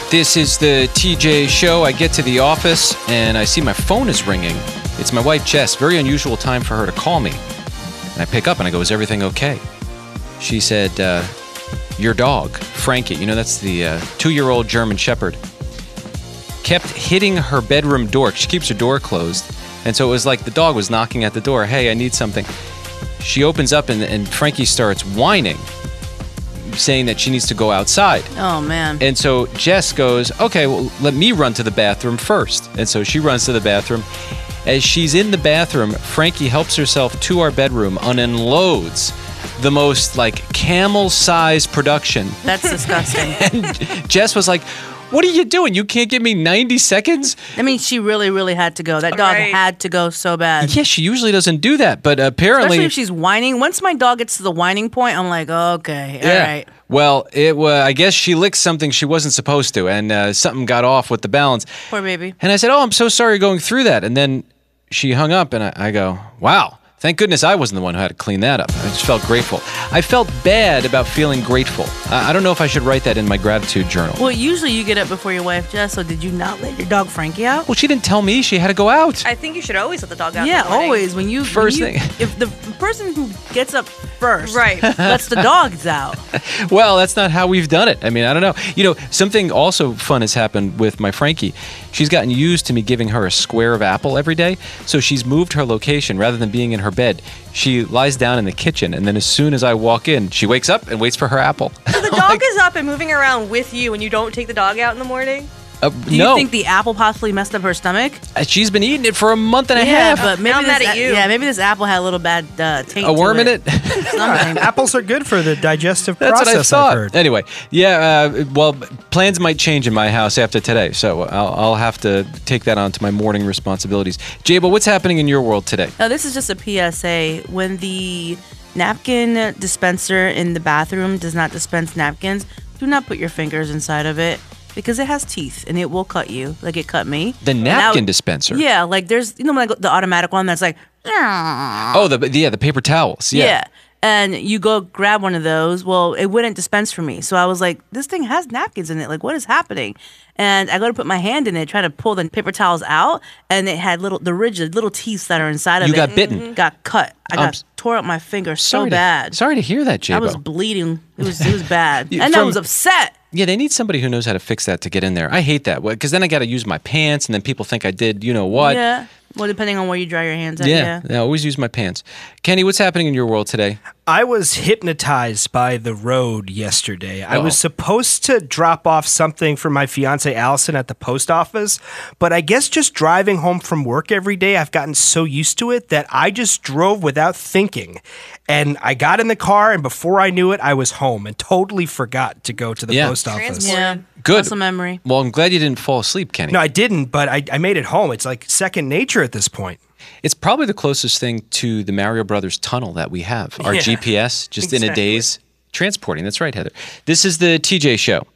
This is the TJ Show. I get to the office and I see my phone is ringing. It's my wife, Jess. Very unusual time for her to call me. And I pick up and I go, is everything okay? She said, your dog, Frankie, that's the 2-year-old German Shepherd, kept hitting her bedroom door. She keeps her door closed. And so it was like the dog was knocking at the door. Hey, I need something. She opens up and Frankie starts whining, saying that she needs to go outside. Oh, man. And so Jess goes, okay, well, let me run to the bathroom first. And so she runs to the bathroom. As she's in the bathroom, Frankie helps herself to our bedroom and unloads the most camel-sized production. That's disgusting. And Jess was like, what are you doing? You can't give me 90 seconds? I mean, she really, really had to go. That dog had to go so bad. Yeah, she usually doesn't do that, but apparently... Especially if she's whining. Once my dog gets to the whining point, I'm like, okay, all right. Well, I guess she licked something she wasn't supposed to, and something got off with the balance. Poor baby. And I said, I'm so sorry going through that. And then she hung up, and I go, wow. Thank goodness I wasn't the one who had to clean that up. I just felt grateful. I felt bad about feeling grateful. I don't know if I should write that in my gratitude journal. Well, usually you get up before your wife, Jess, so did you not let your dog Frankie out? Well, she didn't tell me she had to go out. I think you should always let the dog out. Yeah, in the morning. always. First thing. If the person who gets up first Right. lets the dogs out. Well, that's not how we've done it. I mean, I don't know. Something also fun has happened with my Frankie. She's gotten used to me giving her a square of apple every day, so she's moved her location. Rather than being in her bed, she lies down in the kitchen, and then as soon as I walk in, she wakes up and waits for her apple. So the dog is up and moving around with you, and you don't take the dog out in the morning? Do you think the apple possibly messed up her stomach? She's been eating it for a month and a half. But maybe I'm mad at you. Yeah, maybe this apple had a little bad taste. A worm in it? Something. Apples are good for the digestive That's process, what I thought. I've heard. Anyway, plans might change in my house after today, so I'll have to take that on to my morning responsibilities. Jabo, what's happening in your world today? Now, this is just a PSA. When the napkin dispenser in the bathroom does not dispense napkins, do not put your fingers inside of it. Because it has teeth and it will cut you, like it cut me. The napkin dispenser? Yeah, there's the automatic one that's like. Oh, the paper towels. Yeah. And you go grab one of those. Well, it wouldn't dispense for me, so I was like, this thing has napkins in it. Like, what is happening? And I go to put my hand in it, trying to pull the paper towels out, and it had the rigid little teeth that are inside of it. You got bitten. Got cut. I tore up my finger so bad. Sorry to hear that, Jabo. I was bleeding. It was bad, and I was upset. Yeah, they need somebody who knows how to fix that to get in there. I hate that, because then I got to use my pants, and then people think I did what. Yeah. Well, depending on where you dry your hands at. Yeah, I always use my pants. Kenny, what's happening in your world today? I was hypnotized by the road yesterday. I was supposed to drop off something for my fiance Allison at the post office, but I guess just driving home from work every day, I've gotten so used to it that I just drove without thinking. And I got in the car, and before I knew it, I was home and totally forgot to go to the post office. Yeah. Good. Muscle memory. Well, I'm glad you didn't fall asleep, Kenny. No, I didn't, but I made it home. It's like second nature at this point. It's probably the closest thing to the Mario Brothers tunnel that we have. Our GPS, just in a day's transporting. That's right, Heather. This is the TJ Show.